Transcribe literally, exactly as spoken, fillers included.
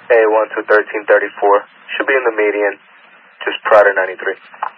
A one to thirteen thirty-four. Should be in the median, just prior to ninety-three.